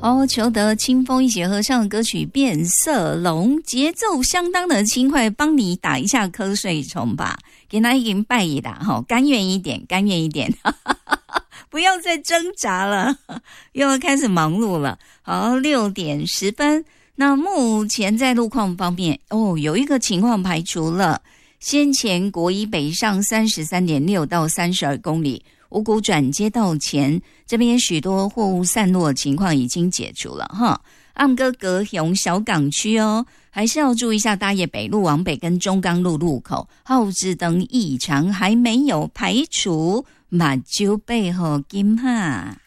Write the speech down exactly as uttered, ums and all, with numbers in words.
哦，裘德清风一起合唱的歌曲《变色龙》，节奏相当的轻快，帮你打一下瞌睡虫吧，给他一点拜一打哈，甘愿一点，甘愿一点，不要再挣扎了，又要开始忙碌了。好，六点十分，那目前在路况方面，哦，有一个情况排除了，先前国一北上 三十三点六 到三十二公里。五股转接道前这边许多货物散落情况已经解除了哈，暗哥高雄小港区哦，还是要注意一下大业北路往北跟中钢路路口后置灯异常还没有排除，马就背后金哈。